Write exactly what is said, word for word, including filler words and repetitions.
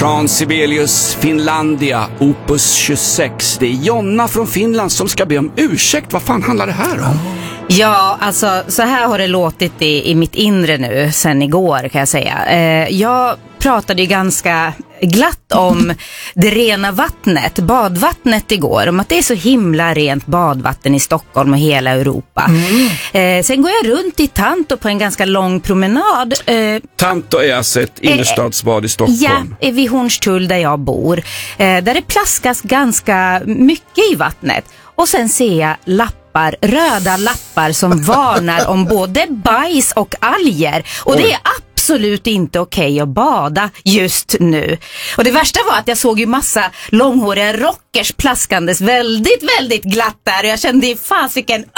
Från Sibelius, Finlandia, opus tjugosex. Det är Jonna från Finland som ska be om ursäkt. Vad fan handlar det här om? Ja, alltså så här har det låtit i, i mitt inre nu sen igår kan jag säga. Eh, jag pratade ju ganska glatt om det rena vattnet, badvattnet igår, om att det är så himla rent badvatten i Stockholm och hela Europa. Mm. Eh, sen går jag runt i Tanto på en ganska lång promenad. Eh, Tanto är alltså ett innerstadsbad i Stockholm. Ja, vid Hornstull där jag bor. Eh, där det plaskas ganska mycket i vattnet. Och sen ser jag lappar, röda lappar som varnar om både bajs och alger. Och Oj. Det är absolut inte okej att bada just nu. Och det värsta var att jag såg ju massa långhåriga rockers plaskandes väldigt, väldigt glatt där. Och jag kände i fasiken,